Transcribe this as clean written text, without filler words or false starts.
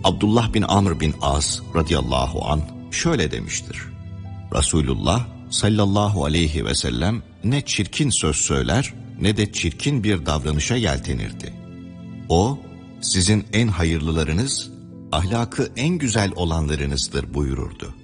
Abdullah bin Amr bin As radıyallahu anh şöyle demiştir. Resulullah sallallahu aleyhi ve sellem ne çirkin söz söyler ne de çirkin bir davranışa yeltenirdi. O, sizin en hayırlılarınız, ahlakı en güzel olanlarınızdır buyururdu.